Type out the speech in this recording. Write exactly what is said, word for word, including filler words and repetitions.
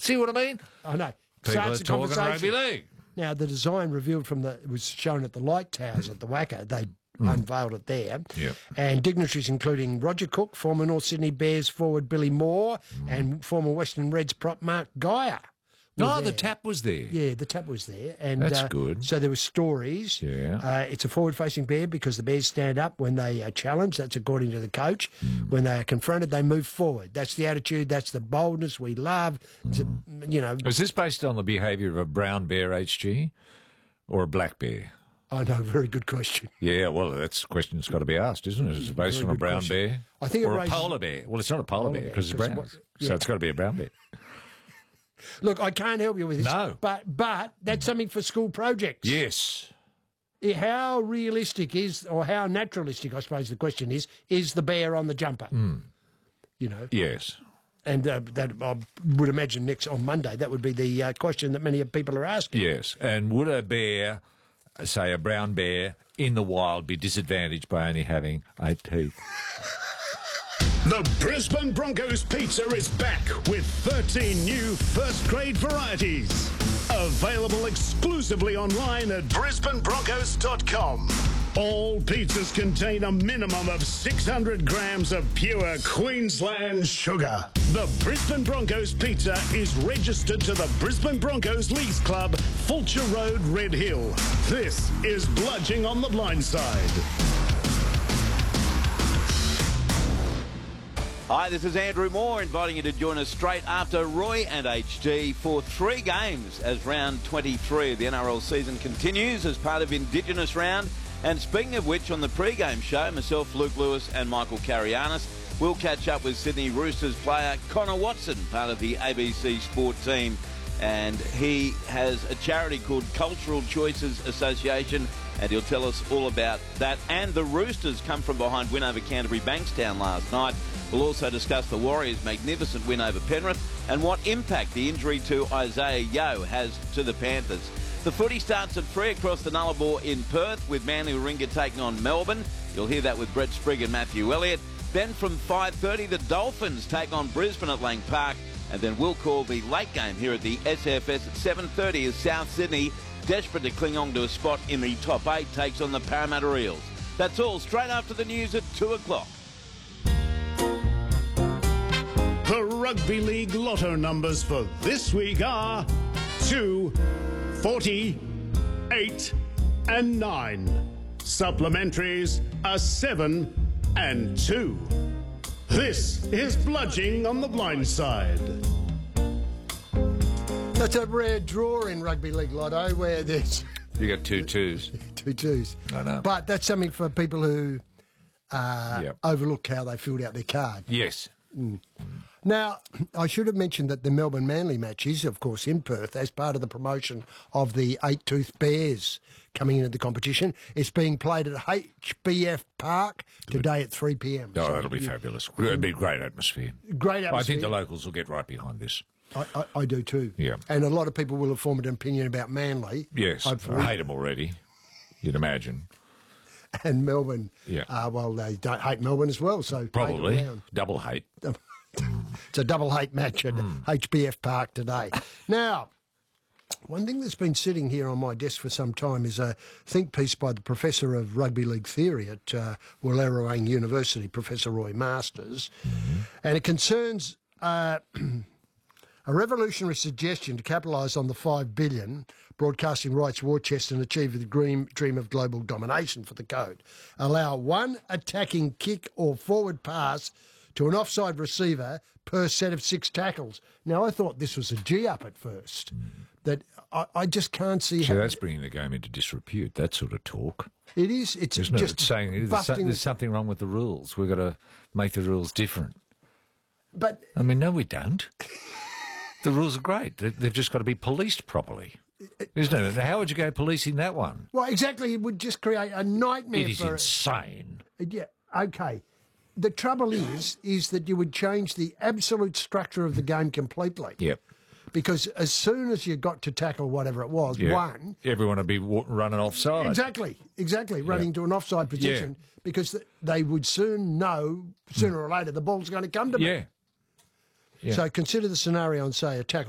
See what I mean? I know. People Starts are the talking conversation. rugby league. Now, the design revealed from the, it was shown at the Light Towers at the Wacker. They mm. unveiled it there. Yep. And dignitaries including Roger Cook, former North Sydney Bears forward Billy Moore, mm. and former Western Reds prop Mark Geyer. Oh, the tap was there. Yeah, the tap was there. And That's uh, good. So there were stories. Yeah. Uh, it's a forward-facing bear because the Bears stand up when they are challenged. That's according to the coach. Mm. When they are confronted, they move forward. That's the attitude. That's the boldness we love. Mm. A, you know. Is this based on the behaviour of a brown bear, H G, or a black bear? I know, very good question. Yeah, well, that's a question that's got to be asked, isn't it? Is it based Very on a good brown question. bear? I think it or raises- a polar bear? Well, it's not a polar, Polar bear bear, because it's 'cause brown. what- yeah. So it's got to be a brown bear. Look, I can't help you with this. No. But, but that's something for school projects. Yes. How realistic is, or how naturalistic, I suppose the question is, is the bear on the jumper? Mm. You know? Yes. And uh, that I would imagine next on Monday, that would be the uh, question that many people are asking. Yes. And would a bear, say a brown bear, in the wild be disadvantaged by only having eight teeth? The Brisbane Broncos pizza is back with thirteen new first-grade varieties. Available exclusively online at brisbane broncos dot com. All pizzas contain a minimum of six hundred grams of pure Queensland sugar. The Brisbane Broncos pizza is registered to the Brisbane Broncos Leagues Club, Fulcher Road, Red Hill. This is Bludging on the Blind Side. Hi, this is Andrew Moore inviting you to join us straight after Roy and H G for three games as round twenty-three of the N R L season continues as part of Indigenous round. And speaking of which, on the pre-game show, myself, Luke Lewis and Michael Carianis will catch up with Sydney Roosters player Connor Watson, part of the A B C Sport team. And he has a charity called Cultural Choices Association, and he'll tell us all about that. And the Roosters come from behind win over Canterbury Bankstown last night. We'll also discuss the Warriors' magnificent win over Penrith and what impact the injury to Isaiah Yeo has to the Panthers. The footy starts at three across the Nullarbor in Perth with Manly Warringah taking on Melbourne. You'll hear that with Brett Sprigg and Matthew Elliott. Then from five thirty, the Dolphins take on Brisbane at Lang Park. And then we'll call the late game here at the S F S at seven thirty as South Sydney, desperate to cling on to a spot in the top eight, takes on the Parramatta Eels. That's all straight after the news at two o'clock. The Rugby League Lotto numbers for this week are two, forty, eight and nine. Supplementaries are seven and two. This is Bludging on the Blind Side. That's a rare draw in Rugby League Lotto where there's You got two twos. two twos. I know. But that's something for people who uh, Yep. overlook how they filled out their card. Yes. Now, I should have mentioned that the Melbourne Manly match is, of course, in Perth as part of the promotion of the Eight Tooth Bears coming into the competition. It's being played at H B F Park today at three p m. Oh, So, that'll be fabulous. It'll be a great atmosphere. Great atmosphere. I think the locals will get right behind this. I, I, I do too. Yeah. And a lot of people will have formed an opinion about Manly. Yes. Hopefully. I hate them already, you'd imagine. And Melbourne. Yeah. Uh, well, they don't hate Melbourne as well, so Probably. hate around. Double hate. It's a double hate match at Hmm. H B F Park today. Now, one thing that's been sitting here on my desk for some time is a think piece by the Professor of Rugby League Theory at uh, Wollongong University, Professor Roy Masters, Mm-hmm. and it concerns uh, a revolutionary suggestion to capitalise on the five billion dollars broadcasting rights war chest and achieve the dream, dream of global domination for the code. Allow one attacking kick or forward pass to an offside receiver per set of six tackles. Now, I thought this was a G-up at first. That I, I just can't see So how... that's bringing the game into disrepute, that sort of talk. It is. It's Isn't it? just It's saying there's, busting... there's something wrong with the rules. We've got to make the rules different. But I mean, no, we don't. The rules are great. They- They've just got to be policed properly. Isn't it? How would you go policing that one? well, exactly, it would just create a nightmare It is for... insane. Yeah, okay. The trouble is, is that you would change the absolute structure of the game completely. Yep. Because as soon as you got to tackle whatever it was, Yeah. one... Everyone would be wa- running offside. Exactly, exactly, running to an offside position because th- they would soon know, sooner or later, the ball's going to come to me. Yeah. Yeah. So consider the scenario and say a tackle